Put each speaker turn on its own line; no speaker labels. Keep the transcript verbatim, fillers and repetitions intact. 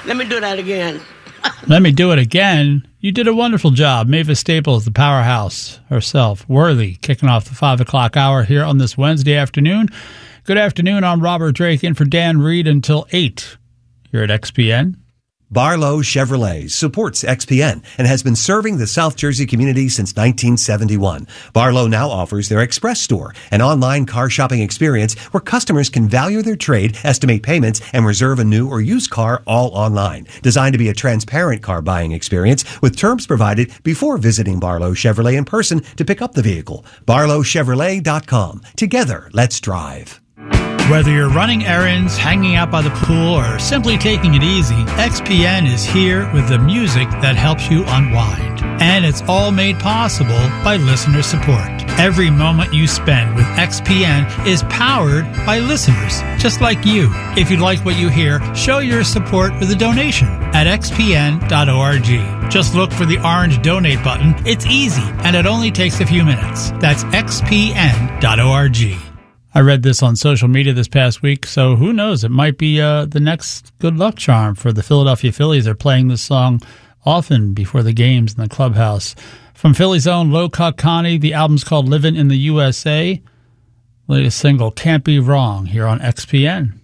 Let me do that again.
Let me do it again. You did a wonderful job. Mavis Staples, the powerhouse herself, worthy, kicking off the five o'clock hour here on this Wednesday afternoon. Good afternoon. I'm Robert Drake, in for Dan Reed until eight here at X P N.
Barlow Chevrolet supports X P N and has been serving the South Jersey community since nineteen seventy-one. Barlow now offers their Express store, an online car shopping experience where customers can value their trade, estimate payments, and reserve a new or used car all online. Designed to be a transparent car buying experience with terms provided before visiting Barlow Chevrolet in person to pick up the vehicle. barlow chevrolet dot com. Together, let's drive.
Whether you're running errands, hanging out by the pool, or simply taking it easy, X P N is here with the music that helps you unwind. And it's all made possible by listener support. Every moment you spend with X P N is powered by listeners, just like you. If you like what you hear, show your support with a donation at x p n dot org. Just look for the orange donate button. It's easy, and it only takes a few minutes. That's x p n dot org. I read this on social media this past week, so who knows? It might be uh, the next good luck charm for the Philadelphia Phillies. They're playing this song often before the games in the clubhouse. From Philly's own Low Cut Connie, the album's called Livin' in the U S A. Latest single, Can't Be Wrong, here on X P N.